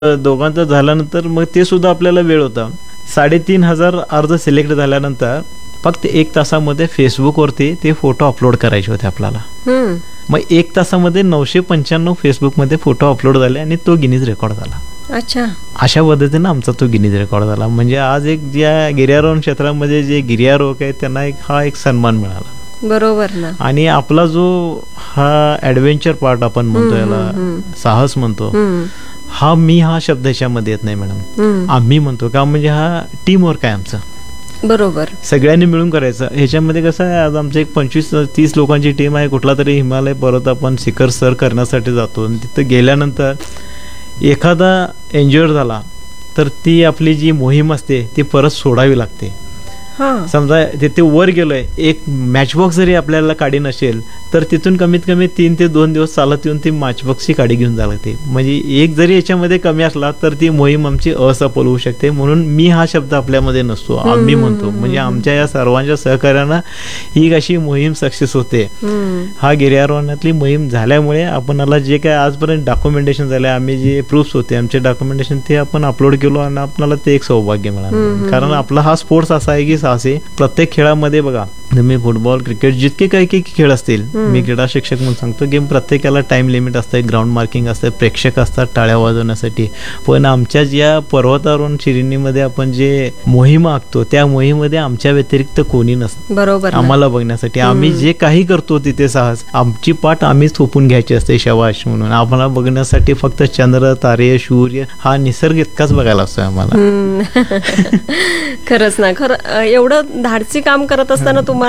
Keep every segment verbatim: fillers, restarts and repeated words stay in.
दोघांचं झाल्यानंतर मग ते सुद्धा आपल्याला वेळ होता. साडेतीन हजार अर्ज सिलेक्ट झाल्यानंतर फक्त एक तासामध्ये फेसबुकवरती ते फोटो अपलोड करायचे होते आपल्याला. मग एक तासामध्ये नऊशे पंच्याण्णव फेसबुकमध्ये फोटो अपलोड झाले आणि तो गिनीज रेकॉर्ड झाला. अच्छा. अशा पद्धतीनं आमचा तो गिनीज रेकॉर्ड झाला. म्हणजे आज एक ज्या गिर्यारोहण क्षेत्रामध्ये जे गिर्यारोहक आहेत त्यांना एक हा एक सन्मान मिळाला. बरोबर ना. आणि आपला जो हा ऍडव्हेंचर पार्ट आपण म्हणतो, याला साहस म्हणतो, हा मी हा शब्द याच्यामध्ये येत नाही मॅडम, आम्ही म्हणतो का, म्हणजे हा टीम वर्क आहे आमचं. बरोबर. सगळ्यांनी मिळून करायचं. ह्याच्यामध्ये कसं आहे, आज आमचं एक पंचवीस तीस लोकांची टीम आहे. कुठला तरी हिमालय पर्वत आपण शिखर सर करण्यासाठी जातो. तिथं गेल्यानंतर एखादा एन्जॉय झाला तर ती आपली जी मोहीम असते ती परत सोडावी लागते. समजा तिथे वर गेलोय, एक मॅचबॉक्स जरी आपल्याला गाडी नसेल तर तिथून कमीत कमी तीन ते दोन दिवस चालत येऊन ती मॅचबॉक्सची गाडी घेऊन जावं लागते. म्हणजे एक जरी याच्यामध्ये कमी असला तर ती मोहीम आमची असफल होऊ शकते. म्हणून मी हा शब्द आपल्यामध्ये नसतो, आम्ही म्हणतो. म्हणजे आमच्या या सर्वांच्या सहकार्यानं ही अशी मोहीम सक्सेस होते. हा गिर्यारोहणातली मोहीम झाल्यामुळे आपणाला जे काय आजपर्यंत डॉक्युमेंटेशन झाले, आम्ही जे प्रूफ्स होते आमचे डॉक्युमेंटेशन, ते आपण अपलोड केलो आणि आपल्याला ते एक सौभाग्य मिळालं. कारण आपला हा स्पोर्ट्स असा आहे की साहसी प्रत्येक खेळामध्ये बघा, तुम्ही फुटबॉल, क्रिकेट, जितके काही काही खेळ असतील, मी क्रीडा शिक्षक म्हणून सांगतो की प्रत्येकाला टाइम लिमिट असतं, ग्राउंड मार्किंग असतं, प्रेक्षक असतात टाळ्या वाजवण्यासाठी. पण आमच्या ज्या पर्वतारोहण श्रेणीमध्ये आपण जे मोहीम आखतो त्या मोहीमध्ये आमच्या व्यतिरिक्त कोणी नसतं. बरोबर. आम्हाला बघण्यासाठी आम्ही जे काही करतो तिथे साहस, आमची पाठ आम्हीच थोपून घ्यायची असते शवाश म्हणून. आम्हाला बघण्यासाठी फक्त चंद्र, तारे, सूर्य, हा निसर्ग इतकाच बघायला असतो आम्हाला. खरंच ना. खरं एवढं धाडसी काम करत असताना तुम्हाला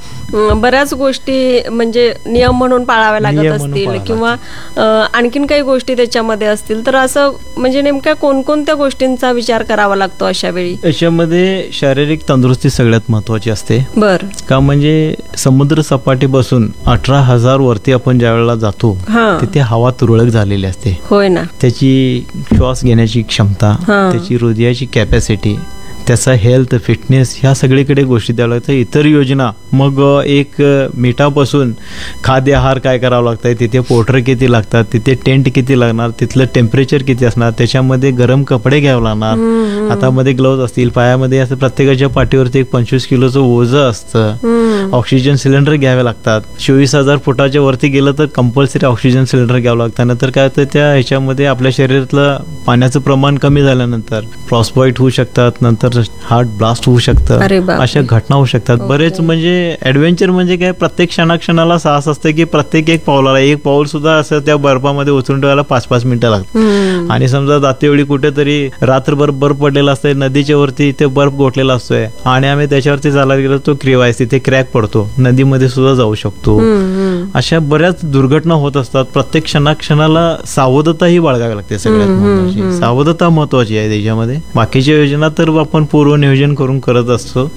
बऱ्याच गोष्टी म्हणजे नियम म्हणून पाळाव्या लागत असतील किंवा आणखीन काही गोष्टी त्याच्यामध्ये असतील, तर असं म्हणजे नेमक्या कोणकोणत्या गोष्टींचा विचार करावा लागतो अशा वेळी? याच्यामध्ये शारीरिक तंदुरुस्ती सगळ्यात महत्वाची असते. बर. का म्हणजे समुद्र सपाटीपासून अठरा हजार वरती आपण ज्या वेळेला जातो तिथे हवा तुरळक झालेली असते. होय ना. त्याची श्वास घेण्याची क्षमता, त्याची हृदयाची कॅपॅसिटी, त्याचा हेल्थ, फिटनेस, ह्या सगळीकडे गोष्टी द्याव्या लागतात. इतर योजना मग एक मिठापासून खाद्य आहार काय करावं लागतं, तिथे पोर्टर किती लागतात, तिथे टेंट किती लागणार, तिथलं टेम्परेचर किती असणार, त्याच्यामध्ये गरम कपडे घ्यावं लागणार, हातामध्ये ग्लोव्ज असतील, पायामध्ये असं प्रत्येकाच्या पाठीवरती एक पंचवीस किलोचं ओझं असतं, ऑक्सिजन सिलेंडर घ्यावे लागतात. चोवीस हजार फुटाच्या वरती गेलं तर कंपल्सरी ऑक्सिजन सिलेंडर घ्यावं लागतं. नंतर काय होतं, त्या ह्याच्यामध्ये आपल्या शरीरातलं पाण्याचं प्रमाण कमी झाल्यानंतर फ्रॉस्टबाईट होऊ शकतात, नंतर हार्ट ब्लास्ट होऊ शकतं, अशा घटना होऊ शकतात. बरेच म्हणजे ऍडव्हेंचर म्हणजे काय, प्रत्येक क्षणाक्षणाला साहस असतं की प्रत्येक एक पाऊलाला, एक पाऊल सुद्धा असं त्या बर्फामध्ये उचलून ठेवायला पाच पाच मिनिटं लागतात. आणि समजा जातेवेळी कुठेतरी रात्रभर बर्फ पडलेला असतोय, नदीच्या वरती ते बर्फ गोठलेला असतोय आणि आम्ही त्याच्यावरती चालत गेलो, तो क्रिवायस तिथे क्रॅक पडतो, नदीमध्ये सुद्धा जाऊ शकतो. अशा बऱ्याच दुर्घटना होत असतात. प्रत्येक क्षणाक्षणाला सावधता ही बाळगावी लागते. सगळ्यात महत्वाची सावधता महत्वाची आहे त्याच्यामध्ये. बाकीच्या योजना तर आपण पूर्व नियोजन करून करत असतो,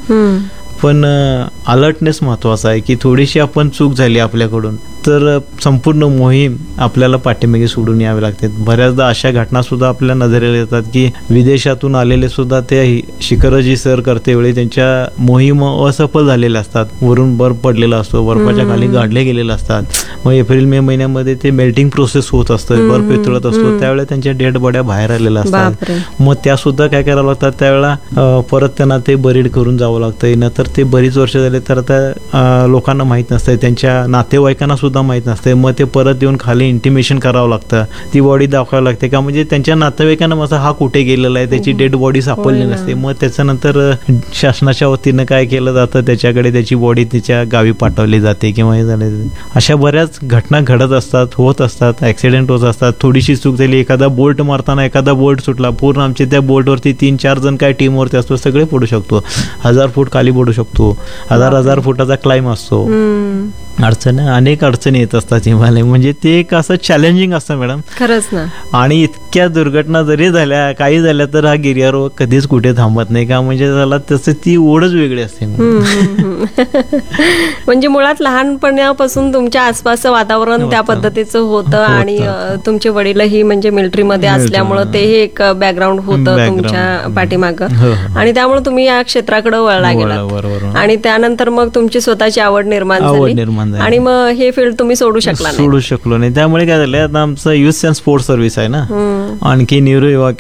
पण अलर्टनेस महत्वाचा आहे की थोडीशी आपण चूक झाली आपल्याकडून तर संपूर्ण मोहीम आपल्याला पाठीमागे सोडून यावे लागते. बऱ्याचदा अशा घटना सुद्धा आपल्या नजरेला येतात की विदेशातून आलेले सुद्धा ते शिखर जी सर करते वेळी त्यांच्या मोहीम असफल झालेल्या असतात. वरून बर्फ पडलेला असतो, बर्फाच्या खाली गाडले गेलेले असतात. मग एप्रिल मे महिन्यामध्ये ते मेल्टिंग प्रोसेस होत असतं, बर्फ वितळत असतो, त्यावेळेला त्यांच्या डेड बॉड्या बाहेर आलेल्या असतात. मग त्या सुद्धा काय करावं लागतात, त्यावेळेला परत त्यांना ते बरीड करून जावं लागतं. नंतर ते बरीच वर्ष झाले तर आता लोकांना माहित नसतं, त्यांच्या नातेवाईकांना सुद्धा माहित नसते. मग ते परत येऊन खाली इंटिमेशन करावं लागतं, ती बॉडी दाखवावी लागते का, म्हणजे त्यांच्या नातेवाईकांना मग हा कुठे गेलेला आहे, त्याची डेड बॉडी सापडली नसते. मग त्याच्यानंतर शासनाच्या वतीनं काय केलं जातं, त्याच्याकडे त्याची बॉडी त्याच्या गावी पाठवली जाते किंवा हे झाले. अशा बऱ्याच घटना घडत असतात, होत असतात, ऍक्सिडेंट होत असतात. थोडीशी चूक झाली, एखादा बोल्ट मारताना एखादा बोल्ट सुटला, पूर्ण आमच्या त्या बोल्टवरती तीन चार जण काय टीमवरती असतो, सगळे पडू शकतो. हजार फूट खाली पडू शकतो, हजार हजार फुटाचा क्लाइम असतो. अडचणी अनेक अडचणी येत असतात हिमालय. म्हणजे ते एक असं चॅलेंजिंग असतं मॅडम. खरंच ना. आणि इतक्या दुर्घटना जरी झाल्या, काही झाल्या, तर हा गिर्यारोहक कधीच कुठे थांबत नाही का, म्हणजे त्याला तसं ती ओढच वेगळी असते. म्हणजे मुळात लहानपणापासून तुमच्या आसपासचं वातावरण त्या पद्धतीचं होतं आणि तुमचे वडीलही म्हणजे मिलिटरीमध्ये असल्यामुळं ते एक बॅकग्राऊंड होतं तुमच्या पाठीमागं आणि त्यामुळे तुम्ही या क्षेत्राकडे वळला गेला आणि त्यानंतर मग तुमची स्वतःची आवड निर्माण झाली. बंद झाली. आणि मग हे फील्ड तुम्ही सोडू शकला नाही. सोडू शकलो नाही. त्यामुळे काय झालं, आता आमचं युथ अँड स्पोर्ट्स सर्व्हिस आहे ना, हम्म. आणखी न्यूरो युवा